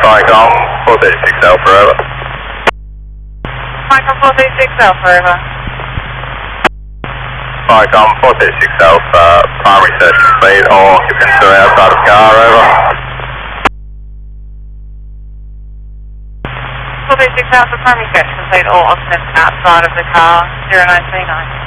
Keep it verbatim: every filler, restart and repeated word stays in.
Vicom four thirty-six Alpha, over. Vicom four thirty-six Alpha, over. Vicom four thirty-six Alpha, primary search complete, all occupants are outside of car, over. four thirty-six Alpha, primary search complete, all occupants outside of the car, zero nine three nine.